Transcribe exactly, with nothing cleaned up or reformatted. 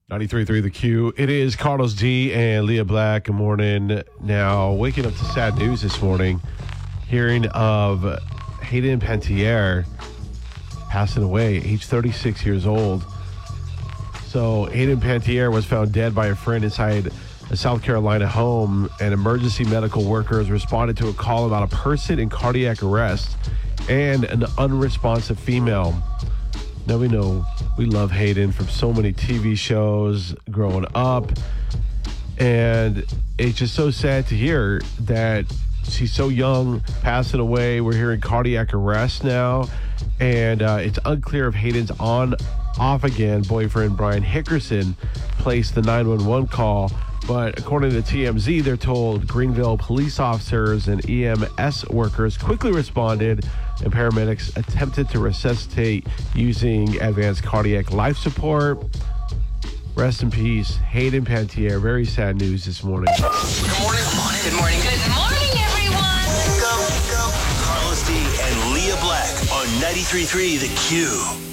ninety-three point three The Q. It is Carlos D and Leah Black. Good morning. Now, waking up to sad news this morning, hearing of Hayden Panettiere passing away, age thirty-six years old. So, Hayden Panettiere was found dead by a friend inside a South Carolina home, and emergency medical workers responded to a call about a person in cardiac arrest and an unresponsive female. Now we know we love Hayden from so many T V shows growing up, and it's just so sad to hear that she's so young, passing away. We're hearing cardiac arrest now, and uh, it's unclear if Hayden's on, off again. Boyfriend Brian Hickerson placed the nine one one call, but according to T M Z, they're told Greenville police officers and E M S workers quickly responded, and paramedics attempted to resuscitate using advanced cardiac life support. Rest in peace, Hayden Panettiere. Very sad news this morning. Good morning. Good morning. Good morning. Good morning, everyone. Wake up, wake up. Carlos D and Leah Black on ninety-three point three The Q.